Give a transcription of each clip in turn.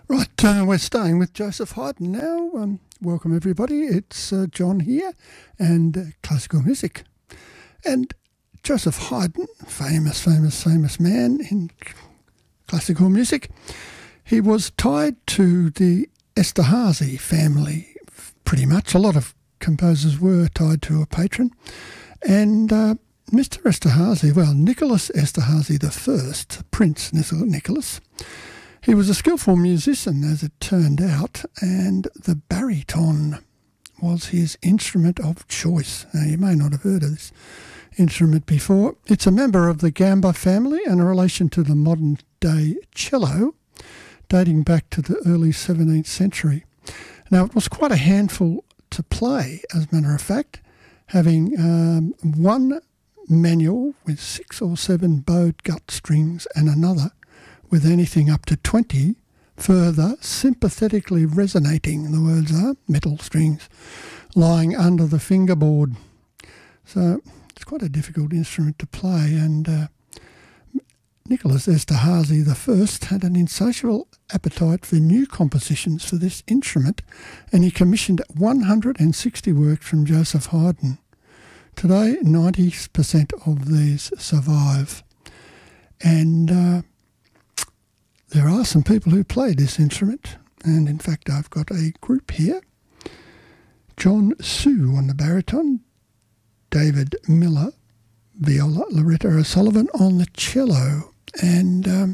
Right, we're staying with Joseph Haydn now. Welcome everybody. It's John here and classical music. And Joseph Haydn, famous man in classical music. He was tied to the Esterhazy family, pretty much. A lot of composers were tied to a patron. And Mr. Esterhazy, well, Nicholas Esterhazy I, Prince Nicholas, he was a skillful musician, as it turned out, and the baryton was his instrument of choice. Now, you may not have heard of this instrument before. It's a member of the gamba family and a relation to the modern-day cello, dating back to the early 17th century. Now, it was quite a handful to play, as a matter of fact, having one manual with 6 or 7 bowed gut strings and another with anything up to 20 further sympathetically resonating, the words are, metal strings, lying under the fingerboard. So it's quite a difficult instrument to play, and Nicholas Esterhazy I had an insatiable appetite for new compositions for this instrument, and he commissioned 160 works from Joseph Haydn. Today, 90% of these survive. And there are some people who play this instrument, and in fact I've got a group here. John Sue on the baritone, David Miller, viola, Loretta O'Sullivan on the cello, and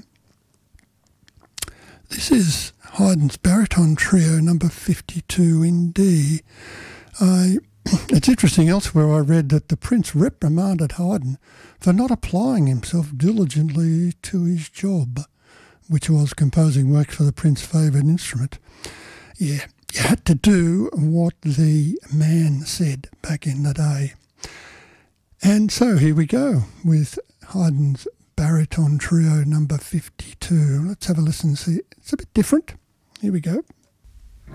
this is Haydn's baritone trio number 52 in D. It's interesting, elsewhere I read that the Prince reprimanded Haydn for not applying himself diligently to his job, which was composing works for the Prince's favourite instrument. Yeah, you had to do what the man said back in the day. And so here we go with Haydn's baritone trio number 52. Let's have a listen. See, it's a bit different. Here we go.